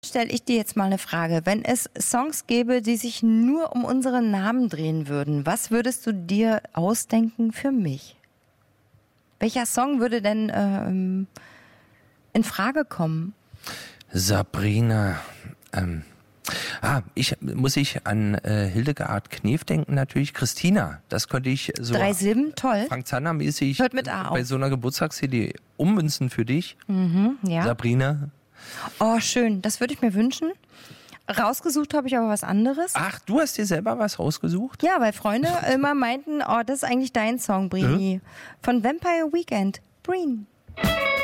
Stelle ich dir jetzt mal eine Frage. Wenn es Songs gäbe, die sich nur um unseren Namen drehen würden, was würdest du dir ausdenken für mich? Welcher Song würde denn in Frage kommen? Sabrina. Muss ich an Hildegard Knef denken natürlich. Christina, das könnte ich so 3 Silben, toll. Frank Zander-mäßig Hört mit A auf. bei so einer Geburtstags-CD ummünzen für dich. Ja. Sabrina. Oh, schön. Das würde ich mir wünschen. Rausgesucht habe ich aber was anderes. Ach, du hast dir selber was rausgesucht? Ja, weil Freunde immer meinten, oh, das ist eigentlich dein Song, Brini. Von Vampire Weekend. Breen.